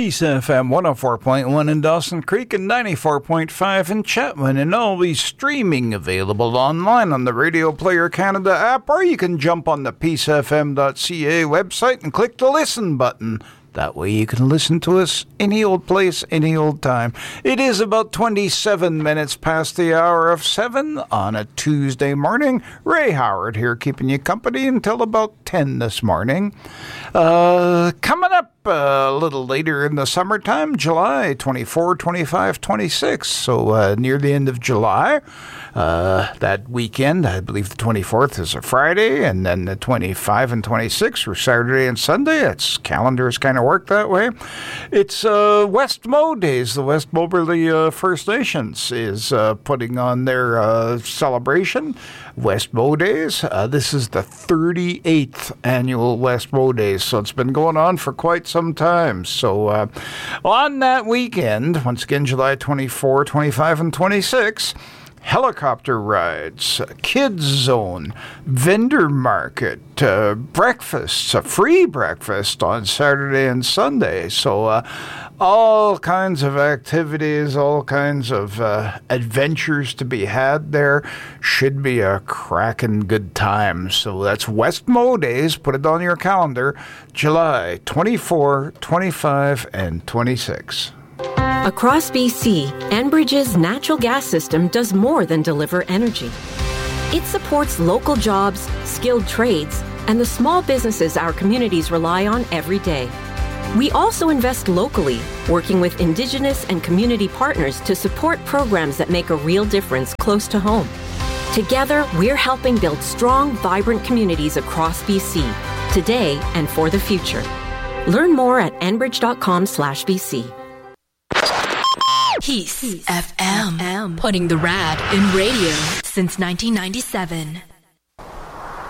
Peace FM 104.1 in Dawson Creek and 94.5 in Chetwynd, and always streaming available online on the Radio Player Canada app, or you can jump on the peacefm.ca website and click the listen button. That way you can listen to us any old place, any old time. It is about 27 minutes past the hour of 7 on a Tuesday morning. Ray Howard here keeping you company until about 10 this morning. Coming up a little later in the summertime, July 24, 25, 26. So near the end of July. That weekend, I believe the 24th is a Friday, and then the 25 and 26 are Saturday and Sunday. Its calendars kind of work that way. It's West Mo Days. The West Moberly First Nations is putting on their celebration, West Mo Days. This is the 38th annual West Mo Days, so it's been going on for quite some time. So on that weekend, once again, July 24, 25, and 26, helicopter rides, kids zone, vendor market, breakfasts, a free breakfast on Saturday and Sunday. So all kinds of activities, all kinds of adventures to be had there. Should be a cracking good time. So that's West Mo Days. Put it on your calendar, July 24, 25, and 26. Across BC, Enbridge's natural gas system does more than deliver energy. It supports local jobs, skilled trades, and the small businesses our communities rely on every day. We also invest locally, working with Indigenous and community partners to support programs that make a real difference close to home. Together, we're helping build strong, vibrant communities across BC, today and for the future. Learn more at enbridge.com/BC. Peace FM, putting the rad in radio since 1997.